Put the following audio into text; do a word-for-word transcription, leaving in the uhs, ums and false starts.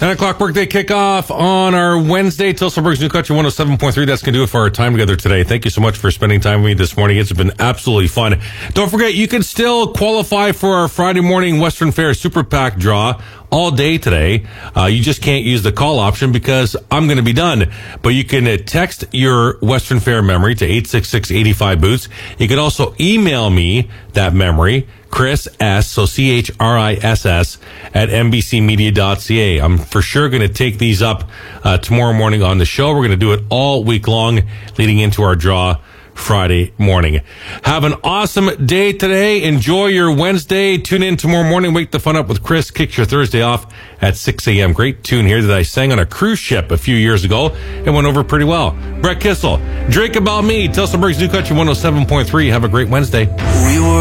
nine o'clock workday kickoff on our Wednesday. Tilsonburg's New Country one oh seven point three. That's going to do it for our time together today. Thank you so much for spending time with me this morning. It's been absolutely fun. Don't forget, you can still qualify for our Friday morning Western Fair Super PAC draw all day today. Uh, you just can't use the call option because I'm going to be done. But you can uh, text your Western Fair memory to eight six six, eight five, boots. You can also email me that memory, Chris S, so C H R I S S, at N B C media dot C A. I'm for sure going to take these up uh, tomorrow morning on the show. We're going to do it all week long leading into our draw Friday morning. Have an awesome day today. Enjoy your Wednesday. Tune in tomorrow morning. Wake the fun up with Chris. Kicks your Thursday off at six a.m. Great tune here that I sang on a cruise ship a few years ago. It went over pretty well. Brett Kissel, Drink About Me, Tilsonburg's New Country one oh seven point three. Have a great Wednesday. We were